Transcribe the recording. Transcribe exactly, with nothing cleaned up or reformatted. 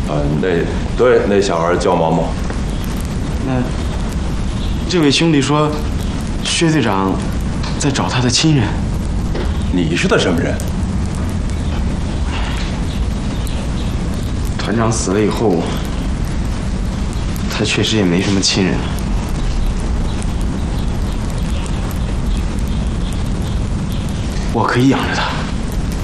啊，那对，那小孩叫毛毛。 那这位兄弟说，薛队长在找他的亲人。 你是他什么人？ 团长死了以后，他确实也没什么亲人。我可以养着他。